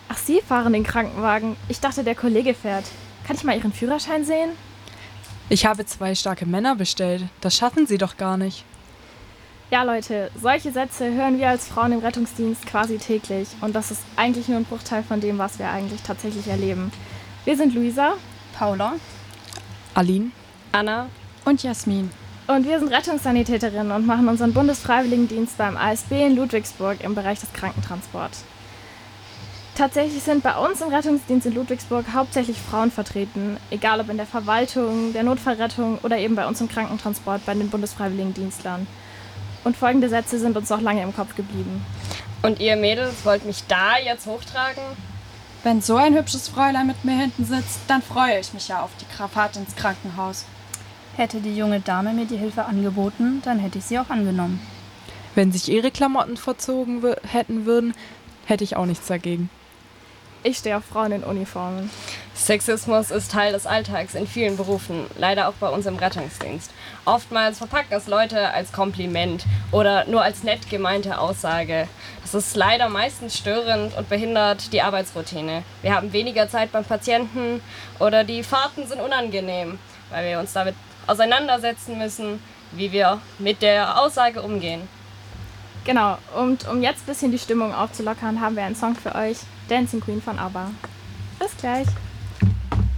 Ach, Sie fahren den Krankenwagen. Ich dachte, der Kollege fährt. Kann ich mal Ihren Führerschein sehen? Ich habe 2 starke Männer bestellt. Das schaffen Sie doch gar nicht. Ja, Leute, solche Sätze hören wir als Frauen im Rettungsdienst quasi täglich. Und das ist eigentlich nur ein Bruchteil von dem, was wir eigentlich tatsächlich erleben. Wir sind Luisa Paula, Aline? Anna Und Jasmin. und wir sind Rettungssanitäterinnen und machen unseren Bundesfreiwilligendienst beim ASB in Ludwigsburg im Bereich des Krankentransports. Tatsächlich sind bei uns im Rettungsdienst in Ludwigsburg hauptsächlich Frauen vertreten, egal ob in der Verwaltung, der Notfallrettung oder eben bei uns im Krankentransport bei den Bundesfreiwilligendienstlern. Und folgende Sätze sind uns noch lange im Kopf geblieben. und ihr Mädels wollt mich da jetzt hochtragen? Wenn so ein hübsches Fräulein mit mir hinten sitzt, dann freue ich mich ja auf die Fahrt ins Krankenhaus. Hätte die junge Dame mir die Hilfe angeboten, dann hätte ich sie auch angenommen. Wenn sich Ihre Klamotten verzogen hätten würden, hätte ich auch nichts dagegen. Ich stehe auf Frauen in Uniformen. Sexismus ist Teil des Alltags in vielen Berufen, leider auch bei uns im Rettungsdienst. Oftmals verpacken es Leute als Kompliment oder nur als nett gemeinte Aussage. Das ist leider meistens störend und behindert die Arbeitsroutine. Wir haben weniger Zeit beim Patienten oder die Fahrten sind unangenehm, weil wir uns damit auseinandersetzen müssen, wie wir mit der Aussage umgehen. Genau, und um jetzt ein bisschen die Stimmung aufzulockern, haben wir einen Song für euch, Dancing Queen von ABBA. Bis gleich!